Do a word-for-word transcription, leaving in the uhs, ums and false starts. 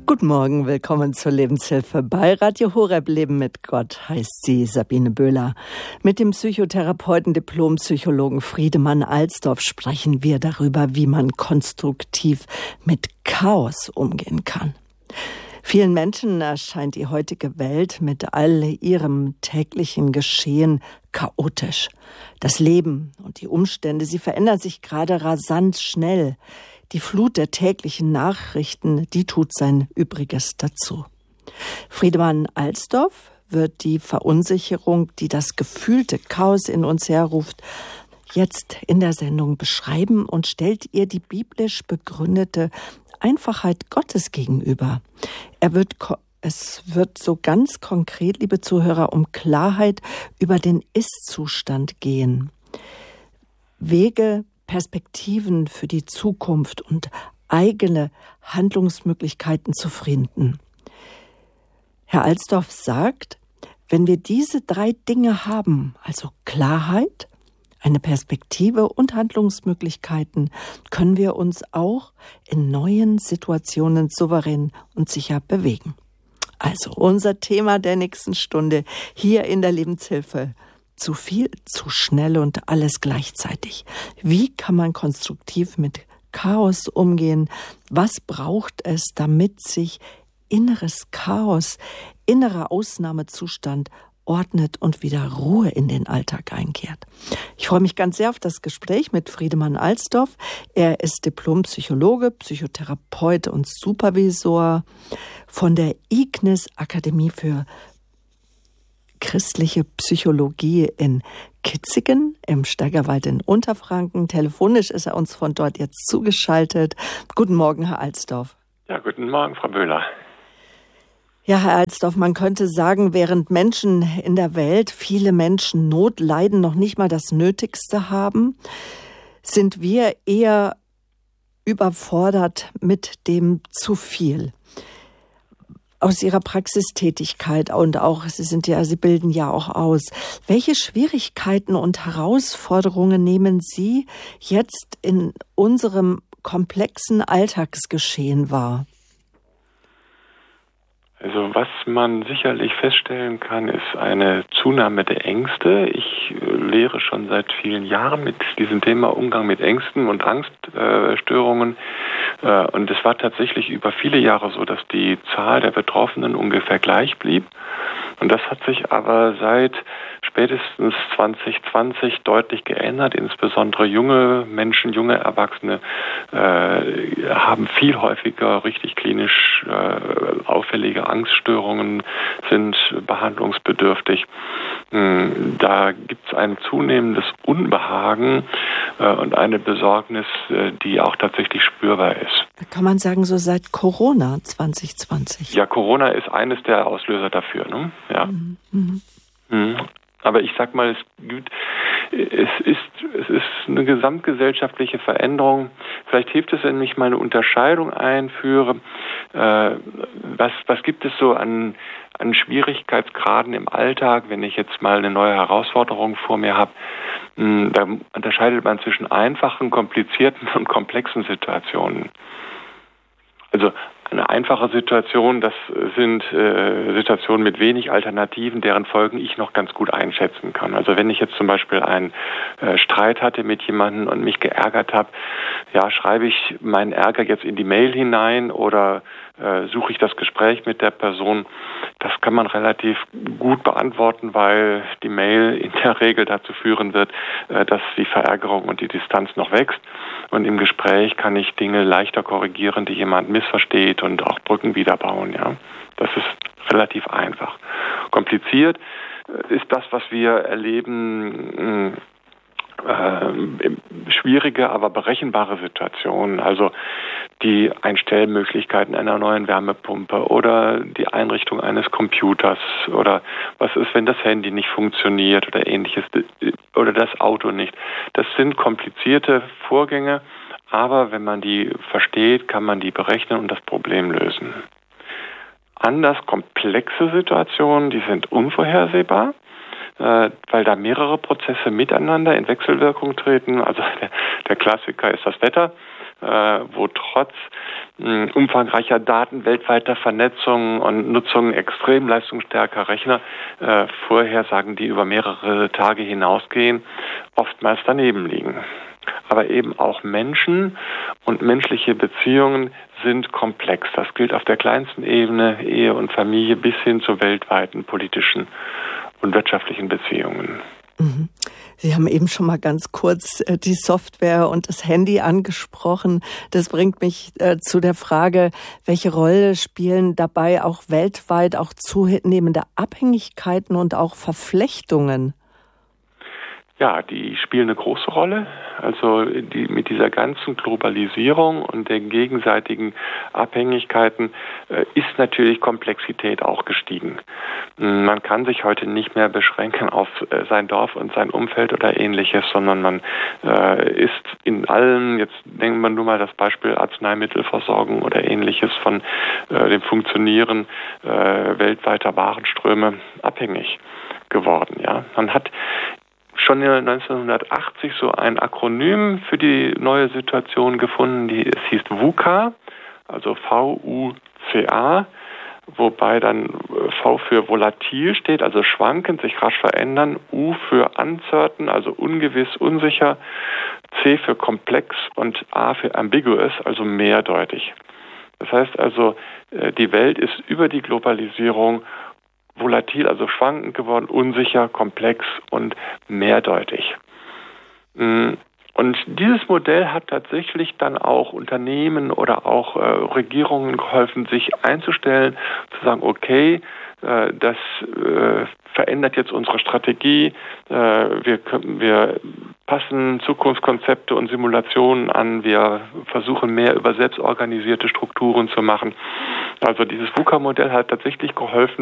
Guten Morgen, willkommen zur Lebenshilfe bei Radio Horeb. Leben mit Gott heißt sie, Sabine Böhler. Mit dem Psychotherapeuten, Diplompsychologen Friedemann Alsdorf sprechen wir darüber, wie man konstruktiv mit Chaos umgehen kann. Vielen Menschen erscheint die heutige Welt mit all ihrem täglichen Geschehen chaotisch. Das Leben und die Umstände, sie verändern sich gerade rasant schnell. Die Flut der täglichen Nachrichten, die tut sein Übriges dazu. Friedemann Alsdorf wird die Verunsicherung, die das gefühlte Chaos in uns herruft, jetzt in der Sendung beschreiben und stellt ihr die biblisch begründete Einfachheit Gottes gegenüber. Er wird, es wird so ganz konkret, liebe Zuhörer, um Klarheit über den Ist-Zustand gehen. Wege, Perspektiven für die Zukunft und eigene Handlungsmöglichkeiten zu finden. Herr Alsdorf sagt, wenn wir diese drei Dinge haben, also Klarheit, eine Perspektive und Handlungsmöglichkeiten, können wir uns auch in neuen Situationen souverän und sicher bewegen. Also unser Thema der nächsten Stunde hier in der Lebenshilfe. Zu viel, zu schnell und alles gleichzeitig. Wie kann man konstruktiv mit Chaos umgehen? Was braucht es, damit sich inneres Chaos, innerer Ausnahmezustand ordnet und wieder Ruhe in den Alltag einkehrt? Ich freue mich ganz sehr auf das Gespräch mit Friedemann Alsdorf. Er ist Diplompsychologe, Psychotherapeut und Supervisor von der Ignis Akademie für Christliche Psychologie in Kitzigen im Steigerwald in Unterfranken. Telefonisch ist er uns von dort jetzt zugeschaltet. Guten Morgen, Herr Alsdorf. Ja, guten Morgen, Frau Böhler. Ja, Herr Alsdorf, man könnte sagen, während Menschen in der Welt, viele Menschen Not leiden, noch nicht mal das Nötigste haben, sind wir eher überfordert mit dem zu viel. Aus Ihrer Praxistätigkeit und auch, Sie sind ja, Sie bilden ja auch aus. Welche Schwierigkeiten und Herausforderungen nehmen Sie jetzt in unserem komplexen Alltagsgeschehen wahr? Also was man sicherlich feststellen kann, ist eine Zunahme der Ängste. Ich lehre schon seit vielen Jahren mit diesem Thema Umgang mit Ängsten und Angststörungen. Und es war tatsächlich über viele Jahre so, dass die Zahl der Betroffenen ungefähr gleich blieb. Und das hat sich aber seit spätestens zwanzig zwanzig deutlich geändert. Insbesondere junge Menschen, junge Erwachsene äh, haben viel häufiger richtig klinisch äh, auffällige Angststörungen, sind behandlungsbedürftig. Da gibt es ein zunehmendes Unbehagen äh, und eine Besorgnis, äh, die auch tatsächlich spürbar ist. Kann man sagen, so seit Corona zwanzig zwanzig? Ja, Corona ist eines der Auslöser dafür, ne? Ja. Mhm. Mhm. Aber ich sag mal, es gibt, es ist, es ist eine gesamtgesellschaftliche Veränderung. Vielleicht hilft es, wenn ich mal eine Unterscheidung einführe. Äh, was, was gibt es so an, an Schwierigkeitsgraden im Alltag, wenn ich jetzt mal eine neue Herausforderung vor mir habe? Da unterscheidet man zwischen einfachen, komplizierten und komplexen Situationen. Also eine einfache Situation, das sind äh, Situationen mit wenig Alternativen, deren Folgen ich noch ganz gut einschätzen kann. Also wenn ich jetzt zum Beispiel einen äh, Streit hatte mit jemandem und mich geärgert habe, ja, schreibe ich meinen Ärger jetzt in die Mail hinein oder äh, suche ich das Gespräch mit der Person? Das kann man relativ gut beantworten, weil die Mail in der Regel dazu führen wird, äh, dass die Verärgerung und die Distanz noch wächst. Und im Gespräch kann ich Dinge leichter korrigieren, die jemand missversteht und auch Brücken wieder bauen. Ja, das ist relativ einfach. Kompliziert ist das, was wir erleben, äh, schwierige, aber berechenbare Situationen. Also die Einstellmöglichkeiten einer neuen Wärmepumpe oder die Einrichtung eines Computers oder was ist, wenn das Handy nicht funktioniert oder ähnliches oder das Auto nicht. Das sind komplizierte Vorgänge, aber wenn man die versteht, kann man die berechnen und das Problem lösen. Anders komplexe Situationen, die sind unvorhersehbar, äh, weil da mehrere Prozesse miteinander in Wechselwirkung treten. Also der, der Klassiker ist das Wetter. wo trotz mh, umfangreicher Daten, weltweiter Vernetzung und Nutzung extrem leistungsstarker Rechner äh, Vorhersagen, die über mehrere Tage hinausgehen, oftmals daneben liegen. Aber eben auch Menschen und menschliche Beziehungen sind komplex. Das gilt auf der kleinsten Ebene, Ehe und Familie, bis hin zu weltweiten politischen und wirtschaftlichen Beziehungen. Mhm. Sie haben eben schon mal ganz kurz äh, die Software und das Handy angesprochen. Das bringt mich äh, zu der Frage, welche Rolle spielen dabei auch weltweit auch zunehmende Abhängigkeiten und auch Verflechtungen? Ja, die spielen eine große Rolle. Also die, mit dieser ganzen Globalisierung und den gegenseitigen Abhängigkeiten äh, ist natürlich Komplexität auch gestiegen. Man kann sich heute nicht mehr beschränken auf äh, sein Dorf und sein Umfeld oder Ähnliches, sondern man äh, ist in allen, jetzt denkt man nur mal das Beispiel Arzneimittelversorgung oder Ähnliches, von äh, dem Funktionieren äh, weltweiter Warenströme abhängig geworden. Ja, man hat schon neunzehnhundertachtzig so ein Akronym für die neue Situation gefunden, die, es hieß VUCA, also V U C A, wobei dann V für volatil steht, also schwankend, sich rasch verändern, U für uncertain, also ungewiss, unsicher, C für komplex und A für ambiguous, also mehrdeutig. Das heißt also, die Welt ist über die Globalisierung volatil, also schwankend geworden, unsicher, komplex und mehrdeutig. Und dieses Modell hat tatsächlich dann auch Unternehmen oder auch äh, Regierungen geholfen, sich einzustellen, zu sagen, okay, äh, das äh, verändert jetzt unsere Strategie, äh, wir, wir passen Zukunftskonzepte und Simulationen an, wir versuchen mehr über selbstorganisierte Strukturen zu machen. Also dieses VUCA-Modell hat tatsächlich geholfen,